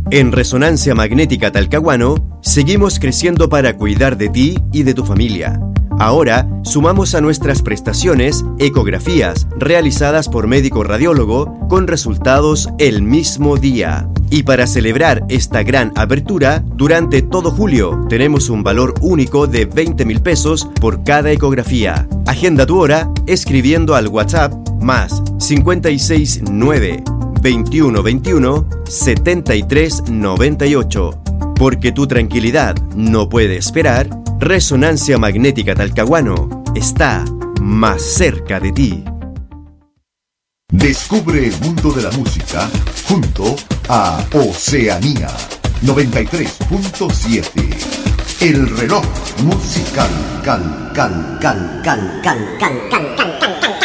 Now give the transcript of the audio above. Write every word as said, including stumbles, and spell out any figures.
En Resonancia Magnética Talcahuano, seguimos creciendo para cuidar de ti y de tu familia. Ahora, sumamos a nuestras prestaciones ecografías realizadas por médico radiólogo con resultados el mismo día. Y para celebrar esta gran apertura, durante todo julio tenemos un valor único de veinte mil pesos por cada ecografía. Agenda tu hora escribiendo al WhatsApp más cincuenta y seis nueve, veintiuno veintiuno, setenta y tres noventa y ocho. Porque tu tranquilidad no puede esperar, Resonancia Magnética Talcahuano está más cerca de ti. Descubre el mundo de la música junto a Oceanía noventa y tres punto siete. El reloj musical. Cal, cal, cal, cal, cal, cal, cal, cal, cal.